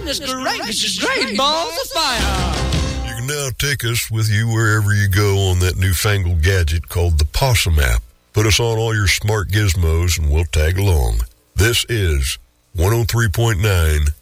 Goodness gracious, great balls of fire. You can now take us with you wherever you go on that newfangled gadget called the Possum app. Put us on all your smart gizmos and we'll tag along. This is 103.9